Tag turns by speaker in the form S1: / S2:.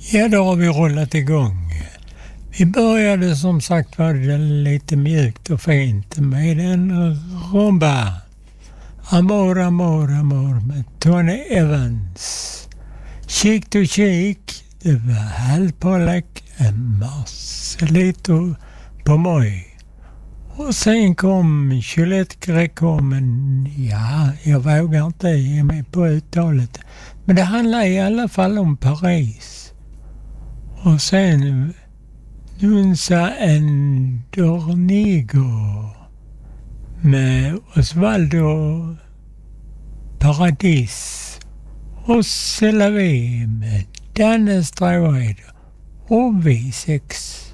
S1: Ja, då har vi rullat igång. Vi började som sagt var det lite mjukt och fint med en rumba. Amor, amor, amor med Tony Evans. Cheek to cheek, det var halvpåläck, en Marcelito på mig. Och sen kom Juliette Greco, men ja, jag vågar inte ge mig på uttalet. Men det handlar i alla fall om Paris. Och sen Nunza Endornigo med Osvaldo Paradis. Och C'est la vie med Danne Strävaid och V6.